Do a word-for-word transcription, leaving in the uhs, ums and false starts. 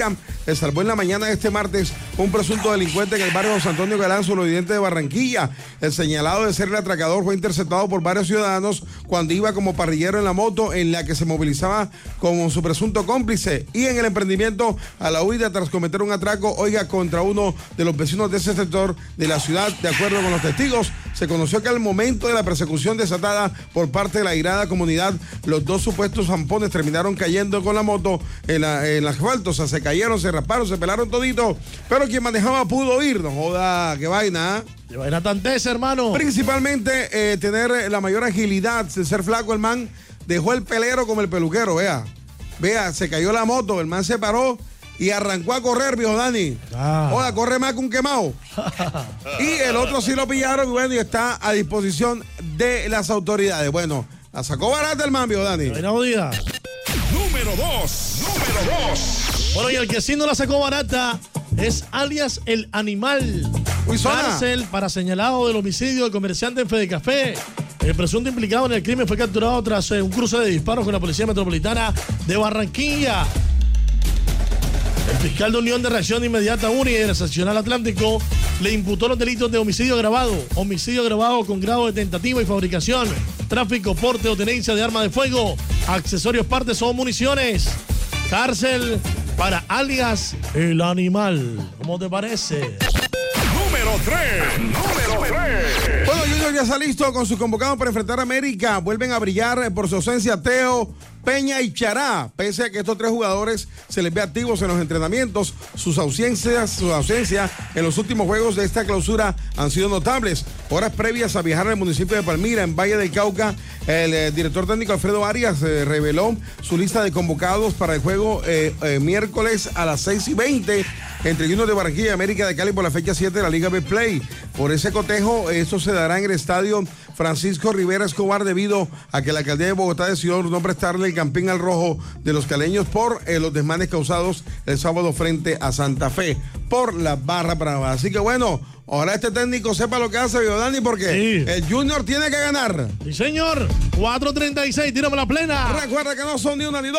Le salvó en la mañana de este martes un presunto delincuente en el barrio José Antonio Galán, suroriente de Barranquilla. El señalado de ser el atracador fue interceptado por varios ciudadanos cuando iba como parrillero en la moto en la que se movilizaba como su presunto cómplice, y en el emprendimiento a la huida tras cometer un atraco, oiga, contra uno de los vecinos de ese sector de la ciudad. De acuerdo con los testigos, se conoció que al momento de la persecución desatada por parte de la irada comunidad, los dos supuestos zampones terminaron cayendo con la moto en, la, en el asfalto. O sea, se cayeron, se rasparon, se pelaron todito, pero quien manejaba pudo ir. No joda, qué vaina, ¿eh? Qué vaina tan tesa, hermano. Principalmente eh, tener la mayor agilidad, sin ser flaco. El man dejó el pelero como el peluquero, vea. Vea, se cayó la moto, el man se paró y arrancó a correr, viejo Dani. Ah. Joda, corre más que un quemado. Y el otro sí lo pillaron, y bueno, y está a disposición de las autoridades. Bueno, la sacó barata el man, viejo Dani. Buenos días. Número dos, número dos. Bueno, y el que sí no la sacó barata es alias El Animal. Uy, cárcel para señalado del homicidio del comerciante en Fedecafé. El presunto implicado en el crimen fue capturado tras eh, un cruce de disparos con la Policía Metropolitana de Barranquilla. El fiscal de Unión de Reacción Inmediata UNI de la Seccional Atlántico le imputó los delitos de homicidio agravado, homicidio agravado con grado de tentativa y fabricación, tráfico, porte o tenencia de arma de fuego, accesorios, partes o municiones. Cárcel para alias El Animal. ¿Cómo te parece? Número tres. Número tres. Bueno, Junior ya está listo con sus convocados para enfrentar a América. Vuelven a brillar por su ausencia Teo, Peña y Chará. Pese a que estos tres jugadores se les ve activos en los entrenamientos, sus ausencias, su ausencia en los últimos juegos de esta clausura han sido notables. Horas previas a viajar al municipio de Palmira, en Valle del Cauca, el eh, director técnico Alfredo Arias eh, reveló su lista de convocados para el juego eh, eh, miércoles a las seis y veinte entre Junior de Barranquilla y América de Cali por la fecha siete de la Liga Betplay. Por ese cotejo, esto se dará en el estadio Francisco Rivera Escobar, debido a que la alcaldía de Bogotá decidió no prestarle el campín al rojo de los caleños por eh, los desmanes causados el sábado frente a Santa Fe por la barra brava. Así que bueno, ahora este técnico sepa lo que hace, viejo Dani, porque sí, el Junior tiene que ganar. Sí, señor. cuatro treinta y seis, tírame la plena. Recuerda que no son ni una ni dos.